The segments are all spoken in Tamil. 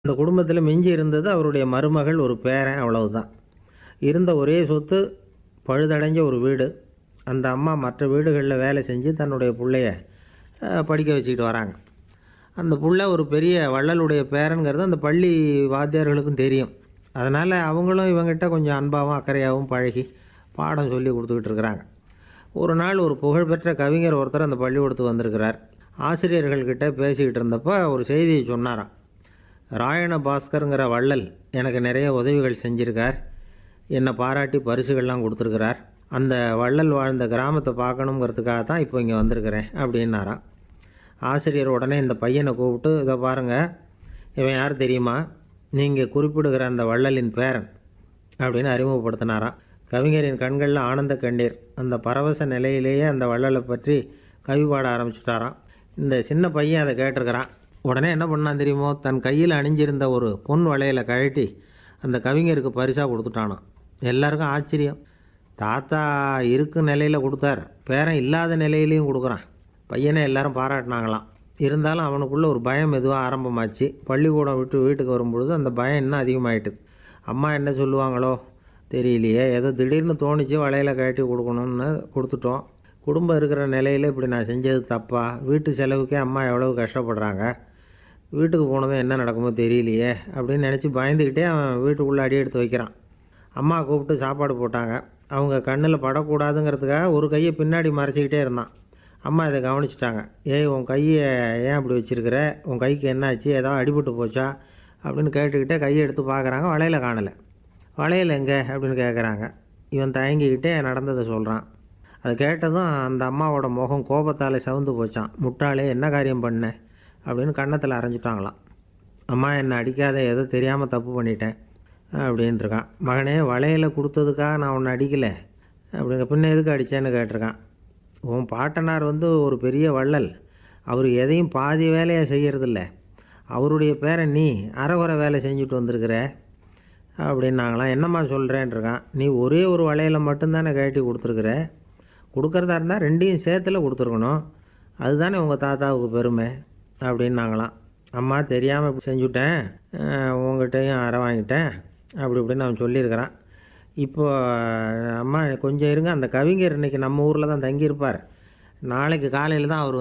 அந்த குடும்பத்தில் மிஞ்சி இருந்தது அவருடைய மருமகள், ஒரு பேரன், அவ்வளவுதான். இருந்த ஒரே சொத்து பழுதடைஞ்ச ஒரு வீடு. அந்த அம்மா மற்ற வீடுகளில் வேலை செஞ்சு தன்னுடைய பிள்ளைய படிக்க வச்சுக்கிட்டு வராங்க. அந்த புள்ள ஒரு பெரிய வள்ளலுடைய பேரன்கிறது அந்த பள்ளி வாத்தியார்களுக்கும் தெரியும். அதனால் அவங்களும் இவங்ககிட்ட கொஞ்சம் அன்பாகவும் அக்கறையாகவும் பழகி பாடம் சொல்லி கொடுத்துக்கிட்டு இருக்கிறாங்க. ஒரு நாள் ஒரு புகழ்பெற்ற கவிஞர் ஒருத்தர் அந்த பள்ளிக்கூடத்துக்கு வந்திருக்கிறார். ஆசிரியர்கள்கிட்ட பேசிக்கிட்டு இருந்தப்போ ஒரு செய்தியை சொன்னாராம். ராயண பாஸ்கருங்கிற வள்ளல் எனக்கு நிறைய உதவிகள் செஞ்சுருக்கார், என்னை பாராட்டி பரிசுகள்லாம் கொடுத்துருக்கிறார். அந்த வள்ளல் வாழ்ந்த கிராமத்தை பார்க்கணுங்கிறதுக்காக தான் இப்போ இங்கே வந்திருக்கிறேன் அப்படின்னாராம். ஆசிரியர் உடனே இந்த பையனை கூப்பிட்டு, இதை பாருங்கள், இவன் யார் தெரியுமா, நீங்கள் குறிப்பிடுகிற அந்த வள்ளலின் பேரன் அப்படின்னு அறிமுகப்படுத்தினாராம். கவிஞரின் கண்களில் ஆனந்த கண்ணீர். அந்த பரவச நிலையிலேயே அந்த வள்ளலை பற்றி கவி பாட ஆரம்பிச்சுட்டாராம். இந்த சின்ன பையன் அதை கேட்டிருக்கிறான். உடனே என்ன பண்ணான் தெரியுமோ, தன் கையில் அணிஞ்சிருந்த ஒரு பொன் வளையலை கழட்டி அந்த கவிஞருக்கு பரிசாக கொடுத்துட்டானான். எல்லாருக்கும் ஆச்சரியம். தாத்தா இருக்கும் நிலையில் கொடுத்தார், பேரன் இல்லாத நிலையிலையும் கொடுக்குறான். பையனை எல்லாரும் பாராட்டினாங்களாம். இருந்தாலும் அவனுக்குள்ளே ஒரு பயம் எதுவாக ஆரம்பமாச்சு. பள்ளிக்கூடம் விட்டு வீட்டுக்கு வரும்பொழுது அந்த பயம் இன்னும் அதிகமாகிட்டுது. அம்மா என்ன சொல்லுவாங்களோ தெரியலையே, ஏதோ திடீர்னு தோணிச்சு வளையலை கழட்டி கொடுக்கணும்னு கொடுத்துட்டோம். குடும்பம் இருக்கிற நிலையில் இப்படி நான் செஞ்சது தப்பா, வீட்டு செலவுக்கே அம்மா எவ்வளவு கஷ்டப்படுறாங்க, வீட்டுக்கு போனதும் என்ன நடக்குமோ தெரியலையே அப்படின்னு நினச்சி பயந்துக்கிட்டே அவன் வீட்டுக்குள்ளே அடி எடுத்து வைக்கிறான். அம்மா கூப்பிட்டு சாப்பாடு போட்டாங்க. அவங்க கண்ணில் படக்கூடாதுங்கிறதுக்காக ஒரு கையை பின்னாடி மறைச்சிக்கிட்டே இருந்தான். அம்மா இதை கவனிச்சிட்டாங்க. ஏய், உன் கையை ஏன் அப்படி வச்சுருக்கிற, உன் கைக்கு என்னாச்சு, ஏதாவது அடிபட்டு போச்சா அப்படின்னு கேட்டுக்கிட்டே கையை எடுத்து பார்க்குறாங்க. வளையலை காணலை. வளையல் எங்கே அப்படின்னு கேட்குறாங்க. இவன் தயங்கிக்கிட்டே நடந்ததை சொல்கிறான். அதை கேட்டதும் அந்த அம்மாவோட முகம் கோபத்தால் சவுந்து போச்சான். முட்டாளே, என்ன காரியம் பண்ண அப்படின்னு கன்னத்தில் அரைஞ்சிட்டாங்களாம். அம்மா, என்னை அடிக்காத, ஏதோ தெரியாமல் தப்பு பண்ணிட்டேன் அப்படின்ட்டுருக்கான். மகனே, வளையலை கொடுத்ததுக்காக நான் உன்னை அடிக்கலை அப்படிங்க, பின்ன எதுக்கு அடித்தேன்னு கேட்டிருக்கான். உன் பாட்டனார் ஒரு பெரிய வள்ளல், அவர் எதையும் பாதி வேலையை செய்கிறதில்ல, அவருடைய பேரை நீ அரைகுறை வேலை செஞ்சுட்டு வந்திருக்கிற அப்படின்னாங்களாம். என்னம்மா சொல்கிறேன்ருக்கான். நீ ஒரே ஒரு வளையலை மட்டும்தானே கழட்டி கொடுத்துருக்குற, கொடுக்குறதா இருந்தால் ரெண்டையும் சேர்த்துல கொடுத்துருக்கணும், அதுதானே உங்கள் தாத்தாவுக்கு பெருமை அப்படின்னாங்களாம். அம்மா, தெரியாமல் இப்படி செஞ்சுட்டேன், உங்கள்கிட்டையும் அரை வாங்கிட்டேன் அப்படி இப்படின்னு அவன் சொல்லியிருக்கிறான். இப்போ அம்மா கொஞ்சம் இருங்க, அந்த கவிஞர் இன்றைக்கி நம்ம ஊரில் தான் தங்கியிருப்பார், நாளைக்கு காலையில் தான் அவர்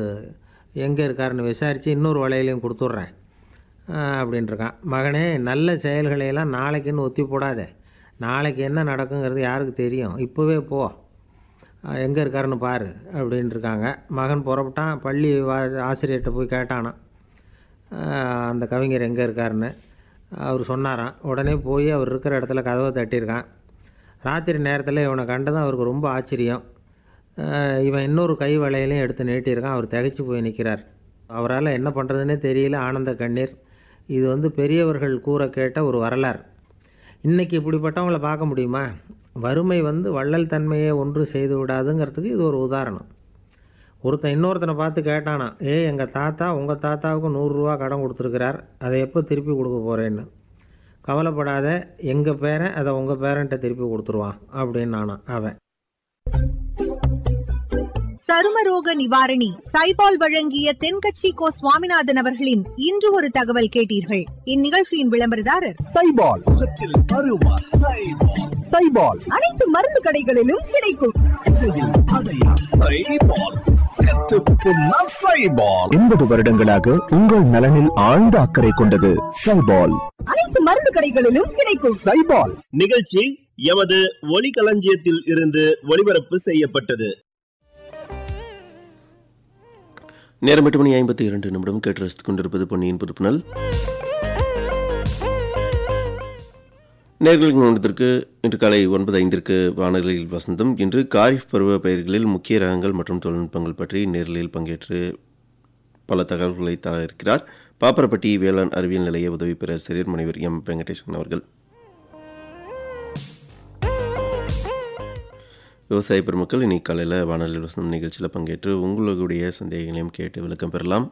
எங்கே இருக்காருன்னு விசாரித்து இன்னொரு வளையலையும் கொடுத்துட்றேன் அப்படின்ட்டுருக்கான். மகனே, நல்ல செயல்களையெல்லாம் நாளைக்குன்னு ஒத்தி போடாத, நாளைக்கு என்ன நடக்குங்கிறது யாருக்கு தெரியும், இப்போவே போ, எங்கே இருக்காருன்னு பாரு அப்படின்ட்டுருக்காங்க. மகன் புறப்பட்டான். பள்ளி ஆசிரியர்கிட்ட போய் கேட்டானான் அந்த கவிஞர் எங்கே இருக்காருன்னு. அவர் சொன்னாராம். உடனே போய் அவர் இருக்கிற இடத்துல கதவை தட்டியிருக்கான். ராத்திரி நேரத்தில் இவனை கண்டதும் அவருக்கு ரொம்ப ஆச்சரியம். இவன் இன்னொரு கை வளையலையும் எடுத்து நீட்டியிருக்கான். அவர் திகைச்சு போய் நிற்கிறார். அவரால் என்ன பண்ணுறதுன்னே தெரியல. ஆனந்த கண்ணீர். இது பெரியவர்கள் கூற கேட்ட ஒரு வரலாறு. இன்றைக்கி இப்படிப்பட்டவங்களை பார்க்க முடியுமா? வறுமை வள்ளல் தன்மையை ஒன்று செய்து விடாதுங்கிறதுக்கு இது ஒரு உதாரணம். ஒருத்தன் இன்னொருத்தனை பார்த்து கேட்டானா, எங்கள் தாத்தா உங்கள் தாத்தாவுக்கு 100 ரூபா கடன் கொடுத்துருக்கிறார், அதை எப்போ திருப்பி கொடுக்க போகிறேன்னு. கவலைப்படாத, எங்கள் பேரன் அதை உங்கள் பேரன்ட்ட திருப்பி கொடுத்துருவான் அப்படின்னு அவன். சருமரோக நிவாரணி சைபால் வழங்கிய தென்கட்சி கோ சுவாமிநாதன் அவர்களின் இன்று ஒரு தகவல் கேட்டீர்கள். இந்நிகழ்ச்சியின் விளம்பரதாரர் சைபால். சைபால் அனைத்து மருந்து கடைகளிலும் கிடைக்கும். 80 வருடங்களாக உங்கள் நலனில் ஆழ்ந்த அக்கறை கொண்டது சைபால். அனைத்து மருந்து கடைகளிலும் கிடைக்கும் சைபால். நிகழ்ச்சி எமது ஒலிகளஞ்சியத்தில் இருந்து ஒளிபரப்பு செய்யப்பட்டது. நேரம் 8:52 கேட்டு ரசித்துக் கொண்டிருப்பது பொன்னியின் புதுப்புணல். நேர்களுக்கு கவனத்திற்கு இன்று காலை 9:05 வானொலியில் வசந்தம். இன்று காரிஃப் பருவ பயிர்களில் முக்கிய ரகங்கள் மற்றும் தொழில்நுட்பங்கள் பற்றி நேரலில் பங்கேற்று பல தகவல்களை தர இருக்கிறார் பாப்பரப்பட்டி வேளாண் அறிவியல் நிலைய உதவி பேராசிரியர் முனைவர் எம் வெங்கடேசன் அவர்கள். விவசாய பெருமக்கள், இன்னைக்கு காலையில் வானொலி வசந்தம் நிகழ்ச்சியில் பங்கேற்று உங்களுடைய சந்தேகங்களையும் கேட்டு விளக்கம் பெறலாம்.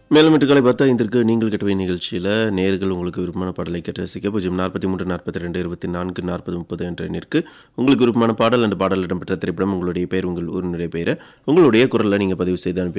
மேலும் இன்று காலை 10:05 நீங்கள் கட்டுவை நிகழ்ச்சியில் நேர்கள் உங்களுக்கு விருப்பமான பாடலை கேட்டு ரசிக்க 043 42 24 40 30 என்ற எண்ணிற்கு உங்களுக்கு விருப்பமான பாடல் அந்த பாடல் இடம்பெற்ற திரைப்படம், உங்களுடைய பெயர், உங்கள் ஊரினுடைய பெயரை உங்களுடைய குரலில் நீங்கள் பதிவு செய்து அனுப்பி